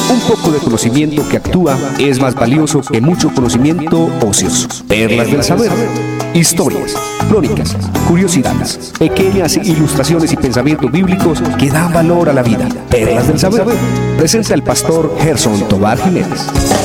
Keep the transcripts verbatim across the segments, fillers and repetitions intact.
Un poco de conocimiento que actúa es más valioso que mucho conocimiento ocioso. Perlas del saber. Historias, crónicas, curiosidades, pequeñas ilustraciones y pensamientos bíblicos que dan valor a la vida. Perlas del saber. Presenta el pastor Gerson Tobar Jiménez.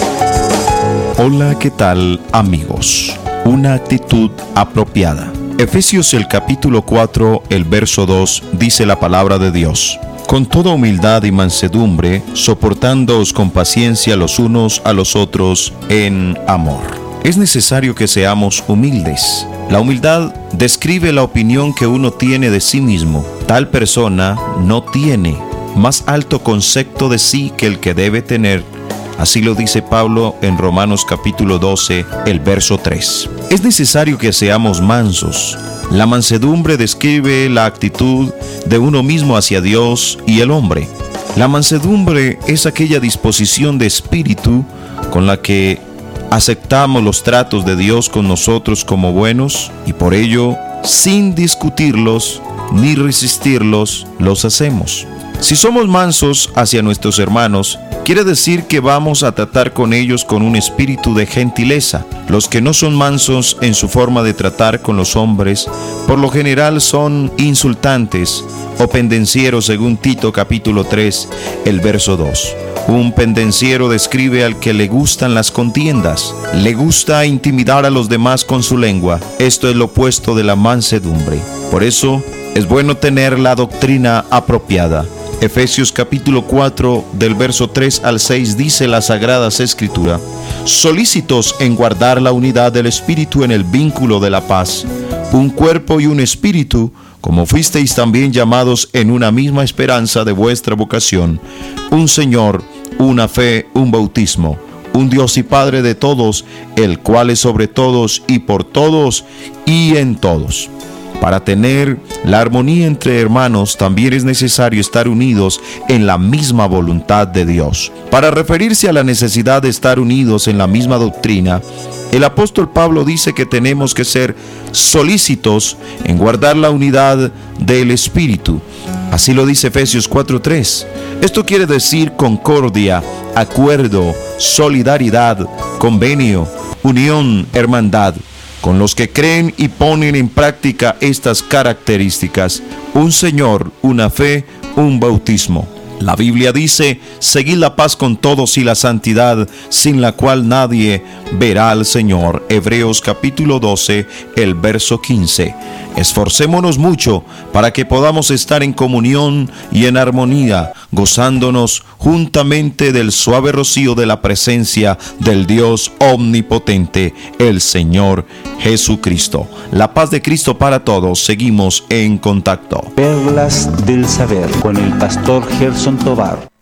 Hola, ¿qué tal, amigos? Una actitud apropiada. Efesios el capítulo cuatro, el verso dos, dice la palabra de Dios: con toda humildad y mansedumbre, soportándoos con paciencia los unos a los otros en amor. Es necesario que seamos humildes. La humildad describe la opinión que uno tiene de sí mismo. Tal persona no tiene más alto concepto de sí que el que debe tener. Así lo dice Pablo en Romanos capítulo doce, el verso tres. Es necesario que seamos mansos. La mansedumbre describe la actitud de uno mismo hacia Dios y el hombre. La mansedumbre es aquella disposición de espíritu con la que aceptamos los tratos de Dios con nosotros como buenos y por ello, sin discutirlos ni resistirlos, los hacemos. Si somos mansos hacia nuestros hermanos, quiere decir que vamos a tratar con ellos con un espíritu de gentileza. Los que no son mansos en su forma de tratar con los hombres, por lo general son insultantes o pendencieros, según Tito capítulo tres, el verso dos. Un pendenciero describe al que le gustan las contiendas, le gusta intimidar a los demás con su lengua. Esto es lo opuesto de la mansedumbre. Por eso, es bueno tener la doctrina apropiada. Efesios capítulo cuatro, del verso tres al seis, dice la Sagrada Escritura: solícitos en guardar la unidad del Espíritu en el vínculo de la paz, un cuerpo y un espíritu, como fuisteis también llamados en una misma esperanza de vuestra vocación, un Señor, una fe, un bautismo, un Dios y Padre de todos, el cual es sobre todos y por todos y en todos. Para tener la armonía entre hermanos también es necesario estar unidos en la misma voluntad de Dios. Para referirse a la necesidad de estar unidos en la misma doctrina, el apóstol Pablo dice que tenemos que ser solícitos en guardar la unidad del Espíritu. Así lo dice Efesios cuatro tres. Esto quiere decir concordia, acuerdo, solidaridad, convenio, unión, hermandad. Con los que creen y ponen en práctica estas características, un Señor, una fe, un bautismo. La Biblia dice: seguid la paz con todos y la santidad, sin la cual nadie verá al Señor. Hebreos capítulo doce, el verso quince. Esforcémonos mucho para que podamos estar en comunión y en armonía, gozándonos juntamente del suave rocío de la presencia del Dios omnipotente, el Señor Jesucristo. La paz de Cristo para todos. Seguimos en contacto. Perlas del saber con el pastor Gerson Tobar.